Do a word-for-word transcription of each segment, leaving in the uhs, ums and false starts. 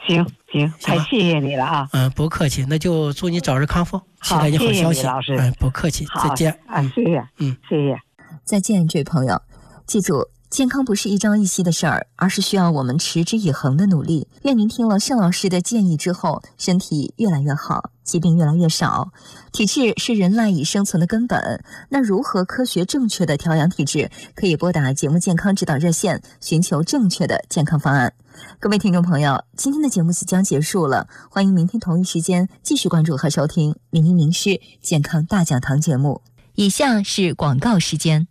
行行，太谢谢你了啊！ 嗯，不客气，那就祝你早日康复，期待你好消息。 老师， 嗯，不客气，再见。 啊，谢谢， 嗯， 谢谢， 再见，这位朋友，记住。健康不是一朝一夕的事儿，而是需要我们持之以恒的努力。愿您听了盛老师的建议之后，身体越来越好，疾病越来越少。体质是人赖以生存的根本，那如何科学正确的调养体质？可以拨打节目健康指导热线，寻求正确的健康方案。各位听众朋友，今天的节目即将结束了，欢迎明天同一时间继续关注和收听名医名师健康大讲堂节目。以下是广告时间。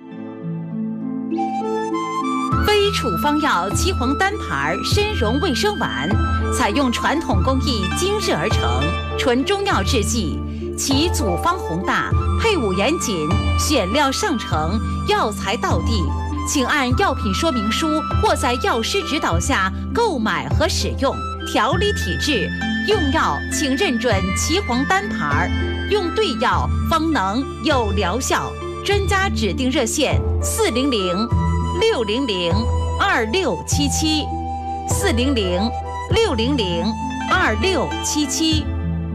非处方药岐黄单牌参茸卫生丸，采用传统工艺精制而成，纯中药制剂，其组方宏大，配伍严谨，选料上乘，药材到地。请按药品说明书或在药师指导下购买和使用。调理体质，用药请认准岐黄单牌，用对药方能有疗效。专家指定热线：四零零六零零二六七七，四零零六零零二六七七。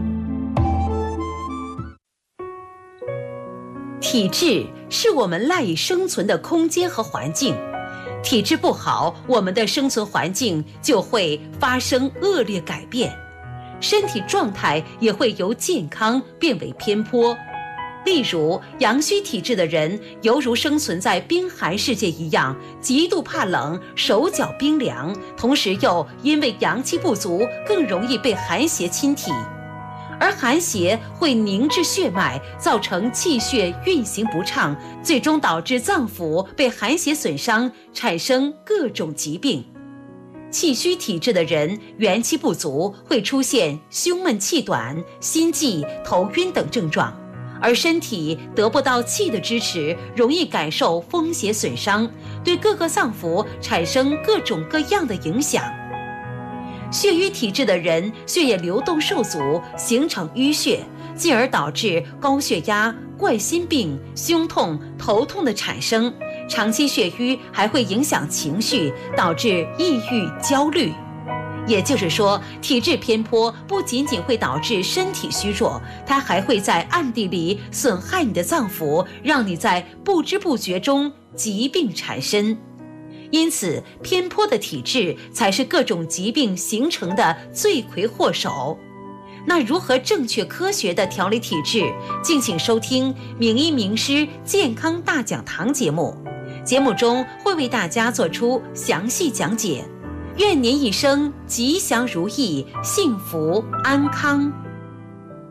体质是我们赖以生存的空间和环境，体质不好，我们的生存环境就会发生恶劣改变，身体状态也会由健康变为偏颇。例如，阳虚体质的人犹如生存在冰寒世界一样，极度怕冷，手脚冰凉，同时又因为阳气不足，更容易被寒邪侵体。而寒邪会凝滞血脉，造成气血运行不畅，最终导致脏腑被寒邪损伤，产生各种疾病。气虚体质的人元气不足，会出现胸闷气短、心悸、头晕等症状，而身体得不到气的支持，容易感受风邪损伤，对各个脏腑产生各种各样的影响。血瘀体质的人血液流动受阻，形成淤血，进而导致高血压、冠心病、胸痛、头痛的产生。长期血瘀还会影响情绪，导致抑郁、焦虑。也就是说，体质偏颇不仅仅会导致身体虚弱，它还会在暗地里损害你的脏腑，让你在不知不觉中疾病缠身。因此，偏颇的体质才是各种疾病形成的罪魁祸首。那如何正确科学的调理体质？敬请收听名医名师健康大讲堂节目，节目中会为大家做出详细讲解。愿您一生吉祥如意，幸福安康。